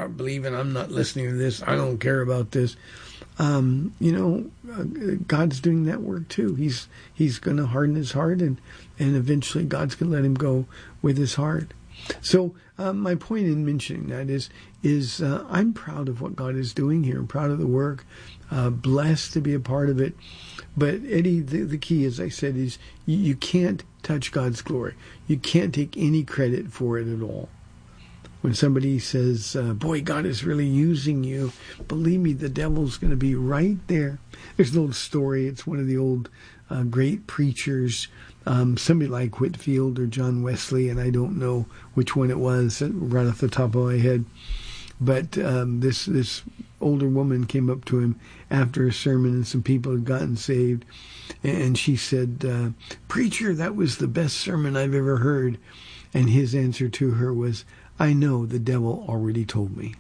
stop believing. I'm not listening to this. I don't care about this. God's doing that work too. He's going to harden his heart, and eventually God's going to let him go with his heart. So my point in mentioning that is I'm proud of what God is doing here. I'm proud of the work, blessed to be a part of it. But Eddie, the key, as I said, is you can't touch God's glory. You can't take any credit for it at all. When somebody says, boy, God is really using you, believe me, the devil's going to be right there. There's an old story. It's one of the old great preachers, somebody like Whitefield or John Wesley, and I don't know which one it was right off the top of my head. But this older woman came up to him after a sermon, and some people had gotten saved. And she said, preacher, that was the best sermon I've ever heard. And his answer to her was, I know, the devil already told me.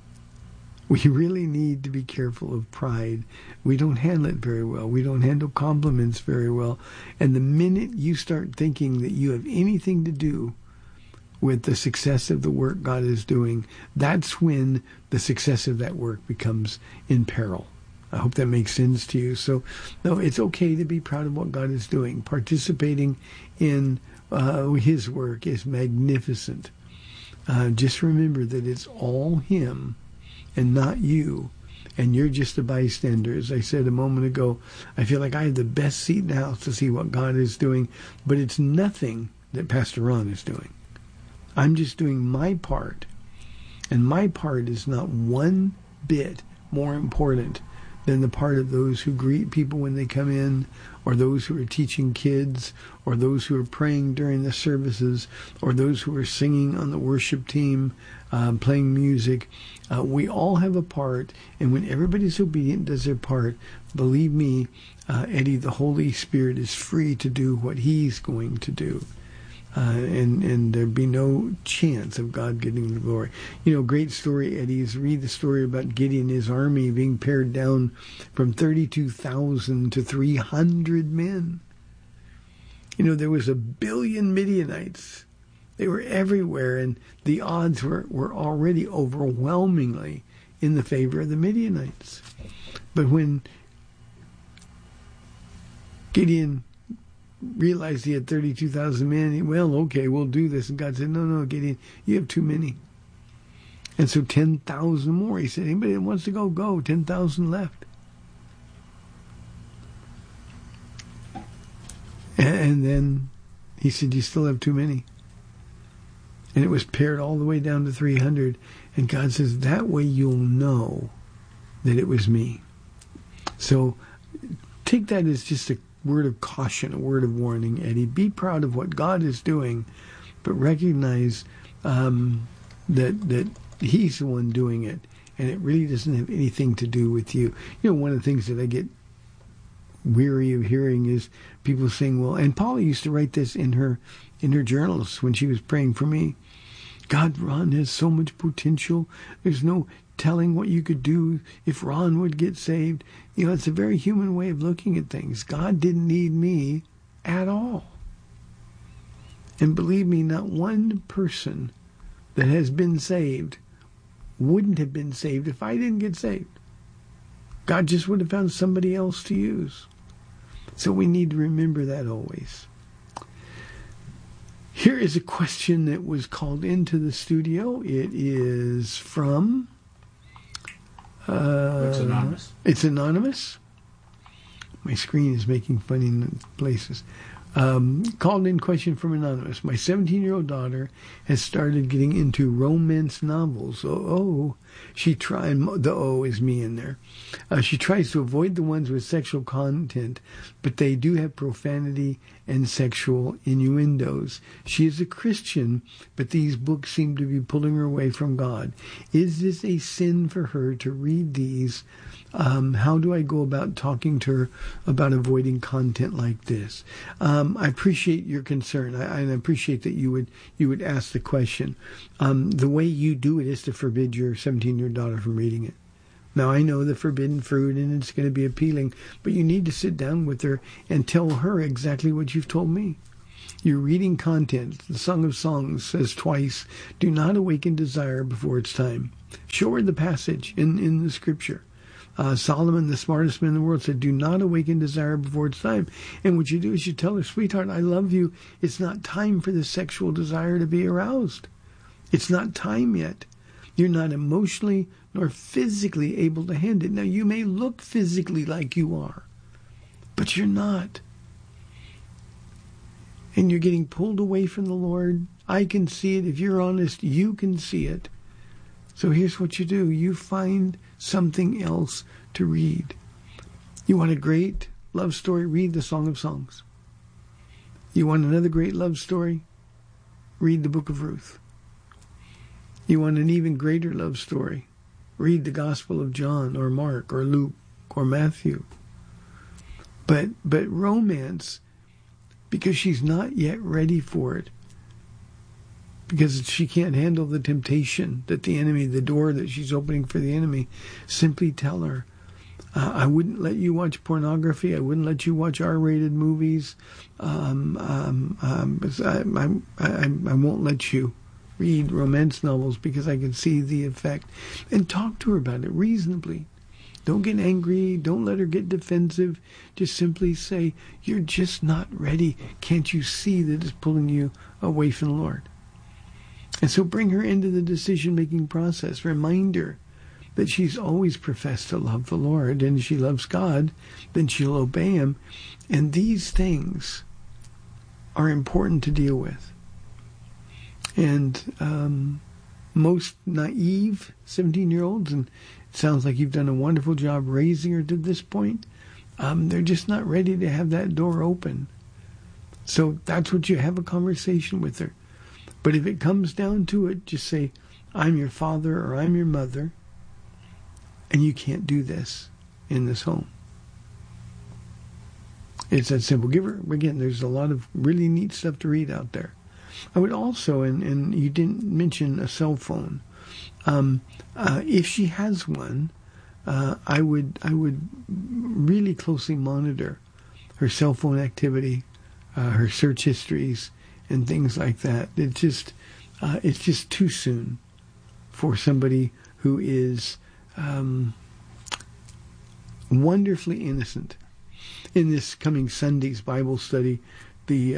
We really need to be careful of pride. We don't handle it very well. We don't handle compliments very well. And the minute you start thinking that you have anything to do with the success of the work God is doing, that's when the success of that work becomes in peril. I hope that makes sense to you. So, no, it's okay to be proud of what God is doing. Participating in his work is magnificent. Just remember that it's all him and not you, and you're just a bystander. As I said a moment ago, I feel like I have the best seat in the house to see what God is doing, but it's nothing that Pastor Ron is doing. I'm just doing my part, and my part is not one bit more important than the part of those who greet people when they come in, or those who are teaching kids, or those who are praying during the services, or those who are singing on the worship team, playing music. We all have a part, and when everybody's obedient and does their part, believe me, Eddie, the Holy Spirit is free to do what he's going to do. And there'd be no chance of God getting the glory. Great story, Eddie, is read the story about Gideon and his army being pared down from 32,000 to 300 men. There was 1 billion Midianites. They were everywhere, and the odds were already overwhelmingly in the favor of the Midianites. But when Gideon realized he had 32,000 men, okay, we'll do this. And God said, no, Gideon, you have too many. And so 10,000 more. He said, anybody that wants to go, 10,000 left. And then he said, you still have too many. And it was pared all the way down to 300. And God says, that way you'll know that it was me. So take that as just a word of caution, a word of warning, Eddie. Be proud of what God is doing, but recognize that he's the one doing it, and it really doesn't have anything to do with you. One of the things that I get weary of hearing is people saying, well, and Paula used to write this in her journals when she was praying for me. God, Ron has so much potential. There's no telling what you could do if Ron would get saved. It's a very human way of looking at things. God didn't need me at all. And believe me, not one person that has been saved wouldn't have been saved if I didn't get saved. God just would have found somebody else to use. So we need to remember that always. Here is a question that was called into the studio. It is from... it's anonymous. It's anonymous. My screen is making funny places. Called in question from anonymous. My 17-year-old daughter has started getting into romance novels. She tried. The O is me in there. She tries to avoid the ones with sexual content, but they do have profanity and sexual innuendos. She is a Christian, but these books seem to be pulling her away from God. Is this a sin for her to read these? How do I go about talking to her about avoiding content like this? I appreciate your concern. I appreciate that you would ask the question. The way you do it is to forbid your 17-year-old daughter from reading it. Now, I know the forbidden fruit, and it's going to be appealing, but you need to sit down with her and tell her exactly what you've told me. You're reading content. The Song of Songs says twice, do not awaken desire before it's time. Show her the passage in the scripture. Solomon, the smartest man in the world, said, do not awaken desire before it's time. And what you do is you tell her, sweetheart, I love you. It's not time for the sexual desire to be aroused. It's not time yet. You're not emotionally nor physically able to handle it. Now, you may look physically like you are, but you're not. And you're getting pulled away from the Lord. I can see it. If you're honest, you can see it. So here's what you do. You find something else to read. You want a great love story? Read the Song of Songs. You want another great love story? Read the Book of Ruth. You want an even greater love story? Read the Gospel of John or Mark or Luke or Matthew. But romance, because she's not yet ready for it, because she can't handle the temptation that the enemy, the door that she's opening for the enemy, simply tell her, I wouldn't let you watch pornography. I wouldn't let you watch R-rated movies. I won't let you read romance novels because I can see the effect. And talk to her about it reasonably. Don't get angry. Don't let her get defensive. Just simply say, you're just not ready. Can't you see that it's pulling you away from the Lord? And so bring her into the decision-making process. Remind her that she's always professed to love the Lord, and if she loves God, then she'll obey Him. And these things are important to deal with. And most naive 17-year-olds, and it sounds like you've done a wonderful job raising her to this point, they're just not ready to have that door open. So that's what you have a conversation with her. But if it comes down to it, just say, I'm your father or I'm your mother, and you can't do this in this home. It's that simple. Give her, again, there's a lot of really neat stuff to read out there. I would also, and you didn't mention a cell phone. If she has one, I would really closely monitor her cell phone activity, her search histories, and things like that. It's just too soon for somebody who is wonderfully innocent. In this coming Sunday's Bible study, the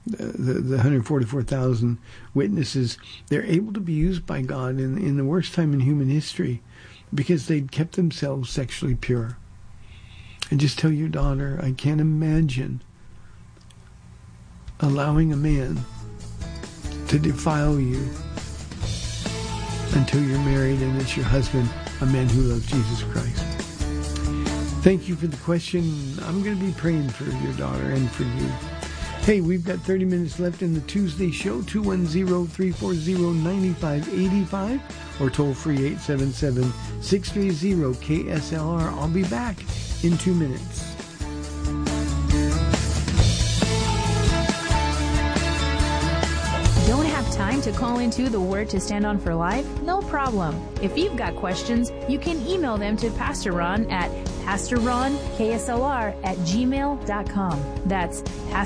144,000 witnesses, they're able to be used by God in the worst time in human history because they'd kept themselves sexually pure. And just tell your daughter, I can't imagine allowing a man to defile you until you're married and it's your husband, a man who loves Jesus Christ. Thank you for the question. I'm going to be praying for your daughter and for you. Hey, we've got 30 minutes left in the Tuesday show, 210-340-9585, or toll free 877-630-KSLR. I'll be back in 2 minutes. Don't have time to call into the Word to Stand On for Life? No problem. If you've got questions, you can email them to Pastor Ron at PastorRonKSLR@gmail.com. That's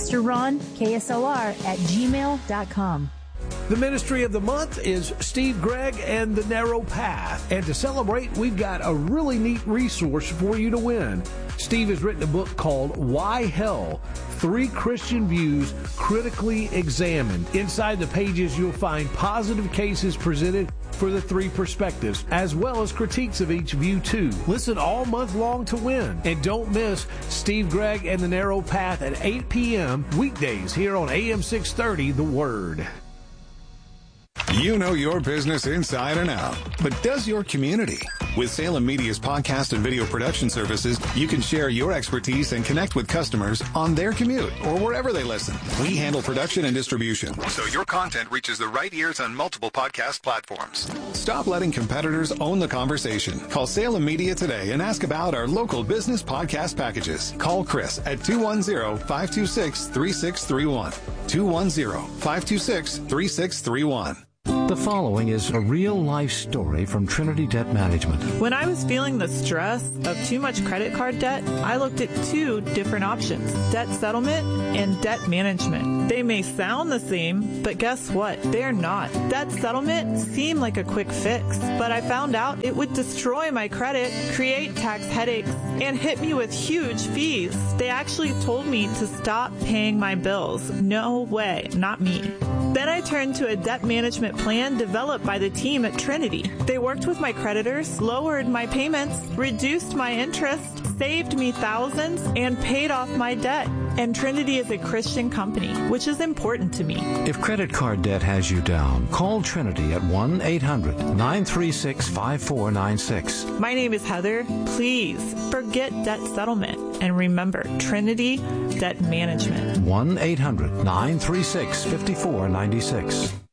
PastorRonKSLR@gmail.com. The ministry of the month is Steve Gregg and the Narrow Path. And to celebrate, we've got a really neat resource for you to win. Steve has written a book called Why Hell? 3 Christian Views Critically Examined. Inside the pages, you'll find positive cases presented for the 3 perspectives, as well as critiques of each view too. Listen all month long to win. And don't miss Steve Gregg and the Narrow Path at 8 p.m. weekdays here on AM 630, The Word. You know your business inside and out, but does your community? With Salem Media's podcast and video production services, you can share your expertise and connect with customers on their commute or wherever they listen. We handle production and distribution, so your content reaches the right ears on multiple podcast platforms. Stop letting competitors own the conversation. Call Salem Media today and ask about our local business podcast packages. Call Chris at 210-526-3631. 210-526-3631. The following is a real-life story from Trinity Debt Management. When I was feeling the stress of too much credit card debt, I looked at two different options, debt settlement and debt management. They may sound the same, but guess what? They're not. Debt settlement seemed like a quick fix, but I found out it would destroy my credit, create tax headaches, and hit me with huge fees. They actually told me to stop paying my bills. No way, not me. Then I turned to a debt management plan developed by the team at Trinity. They worked with my creditors, lowered my payments, reduced my interest, saved me thousands, and paid off my debt. And Trinity is a Christian company, which is important to me. If credit card debt has you down, call Trinity at 1-800-936-5496. My name is Heather. Please forget debt settlement and remember Trinity Debt Management. 1-800-936-5496.